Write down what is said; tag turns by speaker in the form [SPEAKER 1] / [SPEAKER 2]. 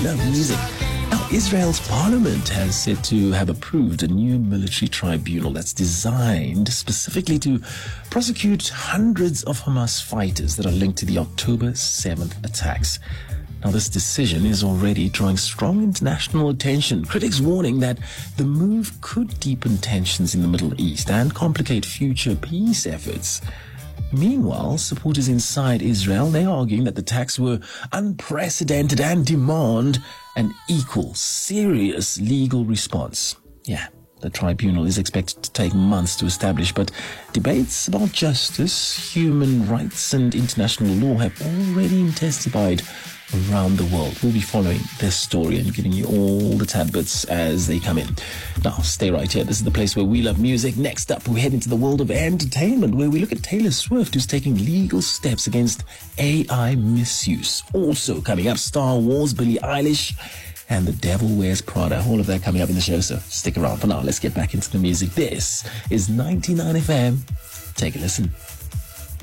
[SPEAKER 1] love music. Now, Israel's parliament has said to have approved a new military tribunal that's designed specifically to prosecute hundreds of Hamas fighters that are linked to the October 7th attacks. Now, this decision is already drawing strong international attention. Critics warning that the move could deepen tensions in the Middle East and complicate future peace efforts. Meanwhile, supporters inside Israel, they're arguing that the attacks were unprecedented and demand an equal, serious legal response. Yeah, the tribunal is expected to take months to establish, but debates about justice, human rights, and international law have already intensified around the world. We'll be following this story and giving you all the tidbits as they come in. Now, stay right here. This is the place where we love music. Next up, we head into the world of entertainment, where we look at Taylor Swift, who's taking legal steps against AI misuse. Also coming up, Star Wars, Billie Eilish, and The Devil Wears Prada. All of that coming up in the show, so stick around. For now, let's get back into the music. This is 99 FM. Take a listen.